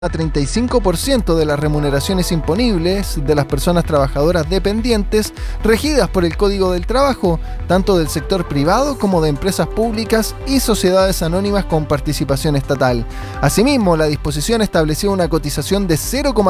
35% de las remuneraciones imponibles de las personas trabajadoras dependientes regidas por el Código del Trabajo, tanto del sector privado como de empresas públicas y sociedades anónimas con participación estatal. Asimismo, la disposición establecía una cotización de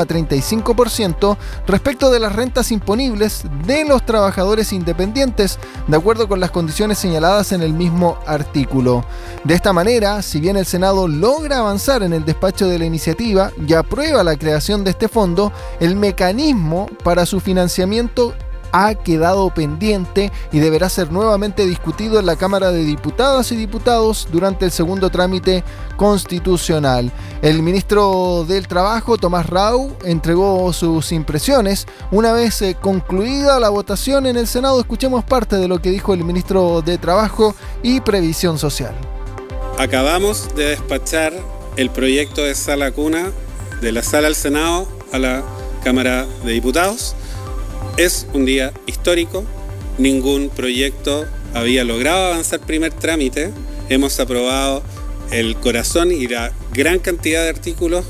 0,35% respecto de las rentas imponibles de los trabajadores independientes, de acuerdo con las condiciones señaladas en el mismo artículo. De esta manera, si bien el Senado logra avanzar en el despacho de la iniciativa y aprueba la creación de este fondo, el mecanismo para su financiamiento ha quedado pendiente y deberá ser nuevamente discutido en la Cámara de Diputadas y Diputados durante el segundo trámite constitucional. El ministro del Trabajo, Tomás Rau, entregó sus impresiones una vez concluida la votación en el Senado. Escuchemos parte de lo que dijo el ministro de Trabajo y Previsión Social. Acabamos de despachar el proyecto de sala cuna de la sala del Senado a la Cámara de Diputados. Es un día histórico, ningún proyecto había logrado avanzar primer trámite. Hemos aprobado el corazón y la gran cantidad de artículos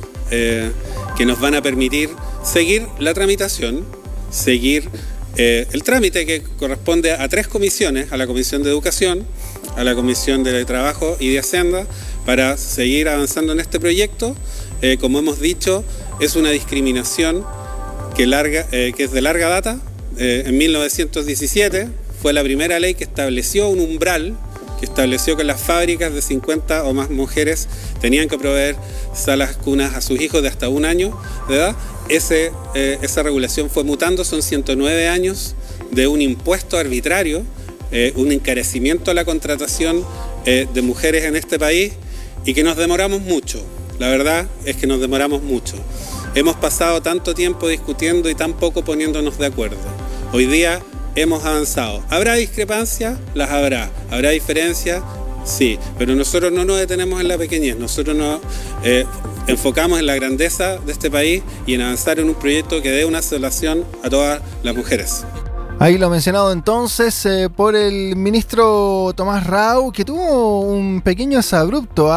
que nos van a permitir seguir la tramitación, seguir el trámite que corresponde a 3 comisiones, a la Comisión de Educación, a la Comisión de Trabajo y de Hacienda, para seguir avanzando en este proyecto. Como hemos dicho, es una discriminación que es de larga data. En 1917 fue la primera ley que estableció un umbral, que estableció que las fábricas de 50 o más mujeres tenían que proveer salas cunas a sus hijos de hasta 1 año de edad. Esa regulación fue mutando, son 109 años de un impuesto arbitrario, un encarecimiento a la contratación de mujeres en este país, y que nos demoramos mucho. La verdad es que nos demoramos mucho. Hemos pasado tanto tiempo discutiendo y tan poco poniéndonos de acuerdo. Hoy día hemos avanzado. ¿Habrá discrepancias? Las habrá. ¿Habrá diferencias? Sí. Pero nosotros no nos detenemos en la pequeñez. Nosotros nos enfocamos en la grandeza de este país y en avanzar en un proyecto que dé una solución a todas las mujeres. Ahí lo mencionado entonces por el ministro Tomás Rau, que tuvo un pequeño exabrupto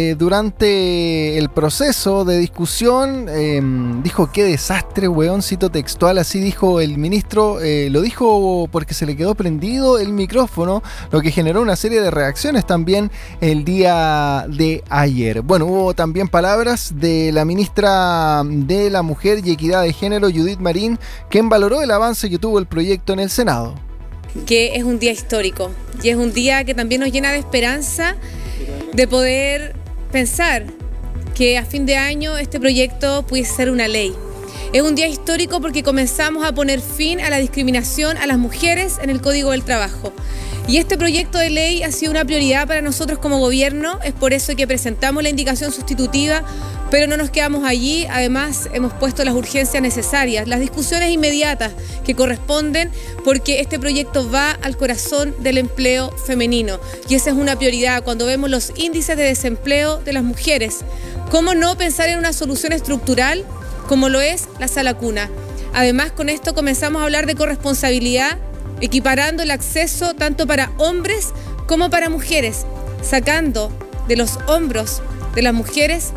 durante el proceso de discusión. Dijo: qué desastre, weón, cito textual, así dijo el ministro. Lo dijo porque se le quedó prendido el micrófono, lo que generó una serie de reacciones también el día de ayer. Bueno, hubo también palabras de la ministra de la Mujer y Equidad de Género, Judith Marín, quien valoró el avance que tuvo el proyecto en el Senado. Que es un día histórico y es un día que también nos llena de esperanza de poder pensar que a fin de año este proyecto pudiese ser una ley. Es un día histórico porque comenzamos a poner fin a la discriminación a las mujeres en el Código del Trabajo. Y este proyecto de ley ha sido una prioridad para nosotros como gobierno. Es por eso que presentamos la indicación sustitutiva, pero no nos quedamos allí. Además, hemos puesto las urgencias necesarias, las discusiones inmediatas que corresponden, porque este proyecto va al corazón del empleo femenino. Y esa es una prioridad cuando vemos los índices de desempleo de las mujeres. ¿Cómo no pensar en una solución estructural como lo es la sala cuna? Además, con esto comenzamos a hablar de corresponsabilidad, equiparando el acceso tanto para hombres como para mujeres, sacando de los hombros de las mujeres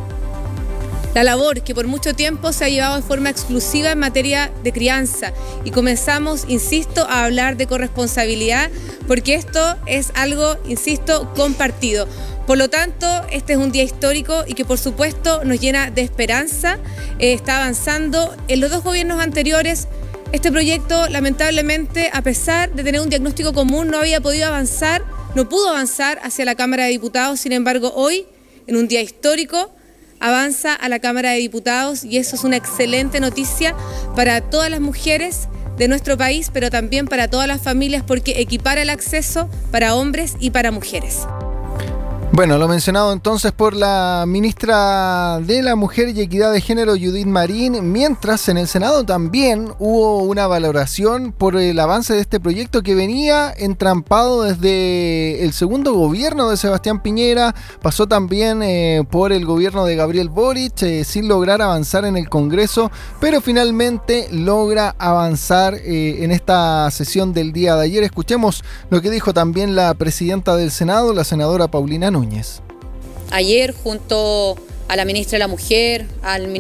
la labor que por mucho tiempo se ha llevado de forma exclusiva en materia de crianza, y comenzamos, insisto, a hablar de corresponsabilidad, porque esto es algo, insisto, compartido. Por lo tanto, este es un día histórico y que por supuesto nos llena de esperanza. Está avanzando. En los 2 gobiernos anteriores, este proyecto, lamentablemente, a pesar de tener un diagnóstico común, no pudo avanzar hacia la Cámara de Diputados. Sin embargo, hoy, en un día histórico, avanza a la Cámara de Diputados, y eso es una excelente noticia para todas las mujeres de nuestro país, pero también para todas las familias, porque equipara el acceso para hombres y para mujeres. Bueno, lo mencionado entonces por la ministra de la Mujer y Equidad de Género, Judith Marín, mientras en el Senado también hubo una valoración por el avance de este proyecto que venía entrampado desde el segundo gobierno de Sebastián Piñera, pasó también por el gobierno de Gabriel Boric, sin lograr avanzar en el Congreso, pero finalmente logra avanzar en esta sesión del día de ayer. Escuchemos lo que dijo también la presidenta del Senado, la senadora Paulina Núñez. Ayer, junto a la ministra de la Mujer, al